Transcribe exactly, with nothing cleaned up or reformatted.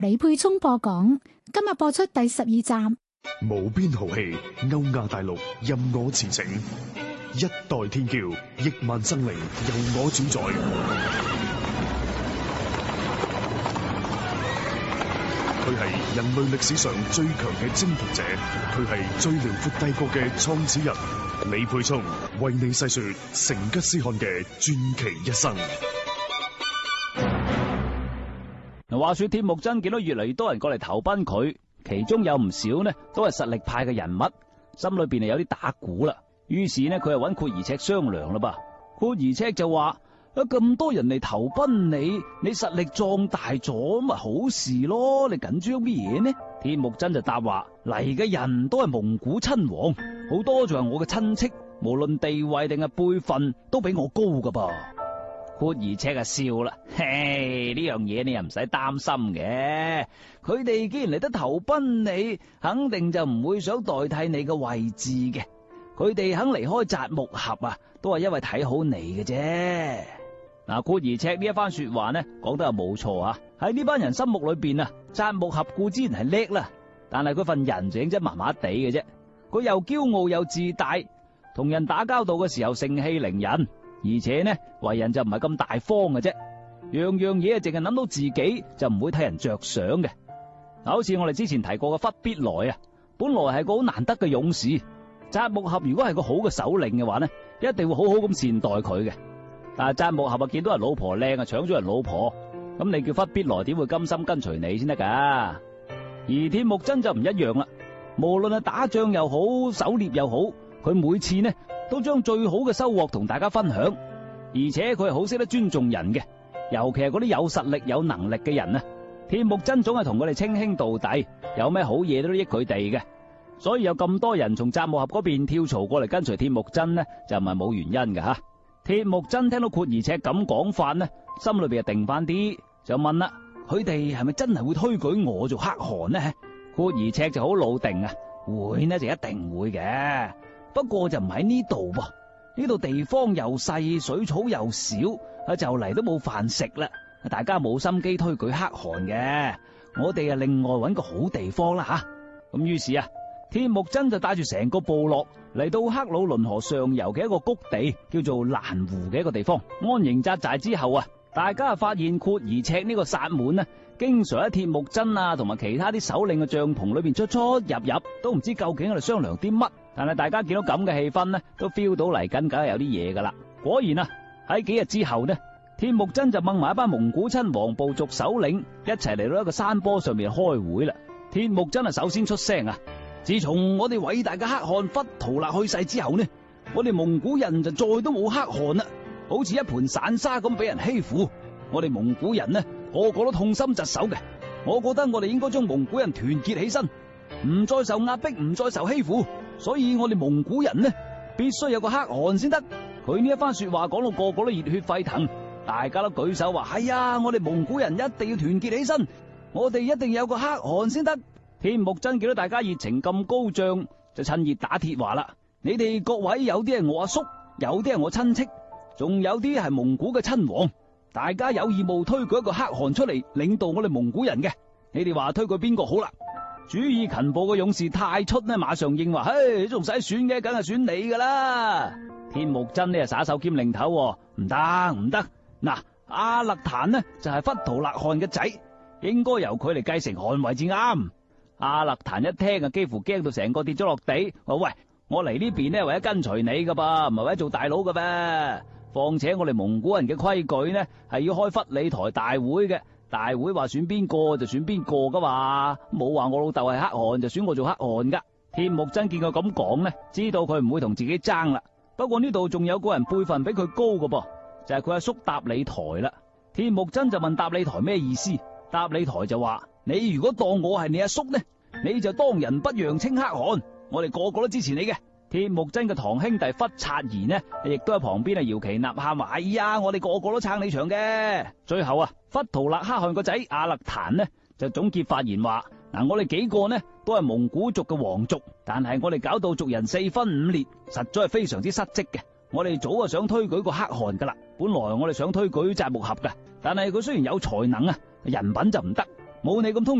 李沛聰播講，今日播出第十二集。 無邊豪氣，歐亞大陸任我馳騁，一代天驕，億萬生靈由我主宰。佢係人類歷史上最強嘅征服者，佢係最遼闊帝國嘅創始人。李沛聰為你細說成吉思汗嘅傳奇一生。 話說鐵木真見到越嚟越多人過嚟投奔佢，其中有唔少呢都係實力派嘅人物，心裏邊係有啲打鼓啦。於是呢，佢就揾闊兒赤商量啦噃。闊兒赤就話：啊，咁多人嚟投奔你，你實力壯大咗咪好事咯？你緊張乜嘢呢？鐵木真就答話：嚟嘅人都係蒙古親王，好多仲係我嘅親戚，無論地位定係輩分都比我高噶噃。闊兒赤啊笑啦，嘿，呢樣嘢你又唔使擔心嘅。佢哋既然嚟得投奔你，肯定就唔會想代替你嘅位置嘅。佢哋肯離開扎木合啊，都係因為睇好你嘅啫。嗱，闊兒赤呢一番說話呢，講得又冇錯啊。喺呢班人心目裏邊啊，扎木合固之然係叻啦，但係佢份人就真麻麻地嘅啫。佢又驕傲又自大，同人打交道嘅時候盛氣凌人。而且呢，為人就唔係咁大方嘅啫，樣樣嘢淨係諗到自己，就唔會替人着想嘅。嗱，好似我哋之前提過嘅忽必來啊，本來係個好難得嘅勇士，扎木合如果係個好嘅首領嘅話呢，一定會好好咁善待佢嘅。但係扎木合啊，見到人老婆靚啊，搶咗人老婆，咁你叫忽必來點會甘心跟隨你先得噶？而鐵木真就唔一樣啦，無論係打仗又好，狩獵又好，佢每次呢都將最好嘅收穫同大家分享，而且佢係好識得尊重人嘅，尤其係嗰啲有實力有能力嘅人啊。鐵木真總係同佢哋稱兄道弟，有咩好嘢都益佢哋嘅，所以有咁多人從扎木合嗰邊跳槽過嚟跟隨鐵木真呢，就唔係冇原因嘅吓。鐵木真聽到闊兒赤咁講法呢，心裏邊就定翻啲，就問啦：佢哋係咪真係會推舉我做可汗呢？闊兒赤就好老定啊，會呢就一定會嘅。不過就唔喺呢度噃，呢度地方又細，水草又少，啊就嚟都冇飯食啦，大家冇心機推舉可汗嘅，我哋啊另外揾個好地方啦吓。咁於是啊，鐵木真就帶住成個部落嚟到克魯倫河上游嘅一個谷地，叫做蘭湖嘅一個地方，安營紮寨之後啊，大家啊發現闊兒赤呢個薩滿啊，經常喺鐵木真啊同埋其他啲首領嘅帳篷裏邊出出入入，都唔知究竟喺度商量啲乜。但係大家見到咁嘅氣氛呢，都 feel 到嚟緊，梗係有啲嘢噶啦。果然啊，喺幾日之後呢，鐵木真就掹埋一班蒙古親王部族首領一齊嚟到一個山坡上面開會啦。鐵木真啊首先出聲啊，自從我哋偉大嘅可汗忽圖勒去世之後呢，我哋蒙古人就再都冇可汗啦，好似一盤散沙咁俾人欺負。我哋蒙古人呢，個個都痛心疾首嘅。我覺得我哋應該將蒙古人團結起身，唔再受壓迫，唔再受欺負。所以我哋蒙古人呢，必須有個可汗先得。佢呢一番說話講到個個都熱血沸騰，大家都舉手話：係啊，我哋蒙古人一定要團結起身，我哋一定有個可汗先得。鐵木真見到大家熱情咁高漲，就趁熱打鐵話啦：你哋各位有啲係我阿叔，有啲係我親戚，仲有啲係蒙古嘅親王，大家有義務推舉一個可汗出嚟領導我哋蒙古人嘅。你哋話推舉邊個好啦？主意勤暴嘅勇士太出呢，馬上應話：嘿，仲使選嘅，梗係選你噶啦！鐵木真呢就耍手兼擰頭，唔得唔得，嗱，阿勒坦呢就係忽圖勒汗嘅仔，應該由佢嚟繼承汗位至啱。阿勒坦一聽啊，幾乎驚到成個跌咗落地，話：喂，我嚟呢邊呢為咗跟隨你噶噃，唔係為咗做大佬噶噃。況且我哋蒙古人嘅規矩呢係要開忽里台大會嘅。大會話選邊個就選邊個噶嘛，冇話我老豆係可汗就選我做可汗噶。鐵木真見佢咁講呢，知道佢唔會同自己爭啦。不過呢度仲有個人輩分比佢高噶噃，就係佢阿叔達里台啦。鐵木真就問達里台咩意思，達里台就話：你如果當我係你阿叔呢，你就當仁不讓稱可汗，我哋個個都支持你嘅。鐵木真嘅堂兄弟忽察兒呢，亦都喺旁邊啊搖旗吶喊話：哎呀，我哋個個都撐你場嘅。最後啊，忽圖勒可汗個仔阿勒坦呢就總結發言話：嗱，我哋幾個呢都係蒙古族嘅皇族，但係我哋搞到族人四分五裂，實在係非常之失職嘅。我哋早就想推舉個可汗噶啦，本來我哋想推舉扎木合噶，但係佢雖然有才能啊，人品就唔得。 冇你咁通